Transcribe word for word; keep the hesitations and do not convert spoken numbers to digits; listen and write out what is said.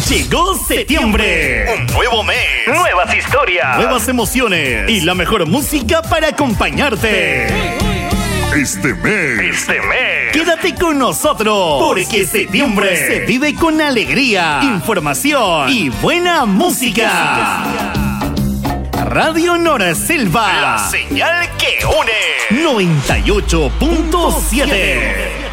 Llegó septiembre. Un nuevo mes. Nuevas historias. Nuevas emociones. Y la mejor música para acompañarte. Este mes. Este mes. Quédate con nosotros. Porque septiembre se vive con alegría, información y buena música. Radio Noraselva. La señal que une. noventa y ocho punto siete.